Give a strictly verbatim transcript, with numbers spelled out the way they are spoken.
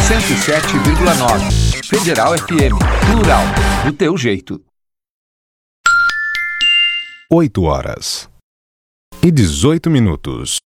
cento e sete vírgula nove. Federal F M. Plural. Do teu jeito. oito horas e dezoito minutos.